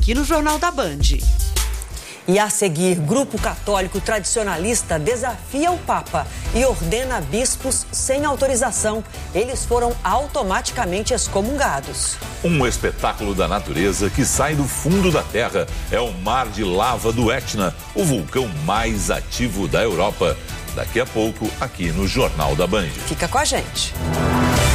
aqui no Jornal da Band. E a seguir, grupo católico tradicionalista desafia o Papa e ordena bispos sem autorização. Eles foram automaticamente excomungados. Um espetáculo da natureza que sai do fundo da terra. É o mar de lava do Etna, o vulcão mais ativo da Europa. Daqui a pouco, aqui no Jornal da Band. Fica com a gente.